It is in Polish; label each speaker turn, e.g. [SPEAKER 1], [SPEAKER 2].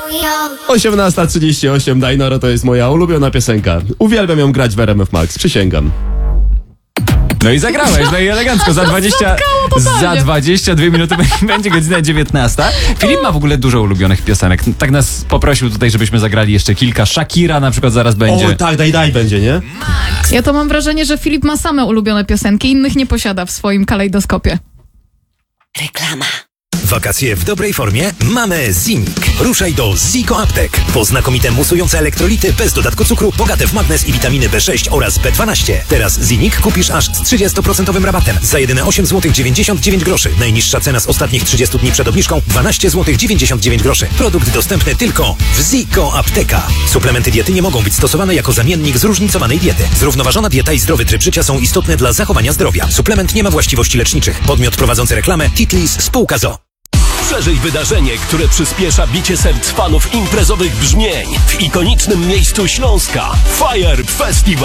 [SPEAKER 1] 18:38, Dajnoro to jest moja ulubiona piosenka. Uwielbiam ją grać w RMF Max, przysięgam.
[SPEAKER 2] No i zagrałeś, no i elegancko. Za 22 minuty będzie godzina 19. Filip ma w ogóle dużo ulubionych piosenek. Tak nas poprosił tutaj, żebyśmy zagrali jeszcze kilka. Shakira na przykład zaraz będzie.
[SPEAKER 1] O tak, daj będzie, nie?
[SPEAKER 3] Ja to mam wrażenie, że Filip ma same ulubione piosenki, innych nie posiada w swoim kalejdoskopie.
[SPEAKER 4] Reklama.
[SPEAKER 5] Wakacje w dobrej formie? Mamy Zinik. Ruszaj do Ziko Aptek. Po znakomite musujące elektrolity bez dodatku cukru, bogate w magnez i witaminy B6 oraz B12. Teraz Zinik kupisz aż z 30% rabatem za jedyne 8 zł 99 groszy. Najniższa cena z ostatnich 30 dni przed obniżką 12 zł 99 groszy. Produkt dostępny tylko w Ziko Apteka. Suplementy diety nie mogą być stosowane jako zamiennik zróżnicowanej diety. Zrównoważona dieta i zdrowy tryb życia są istotne dla zachowania zdrowia. Suplement nie ma właściwości leczniczych. Podmiot prowadzący reklamę Titlis Spółka ZO.
[SPEAKER 6] Przeżyj wydarzenie, które przyspiesza bicie serc fanów imprezowych brzmień w ikonicznym miejscu Śląska. Fire Festival.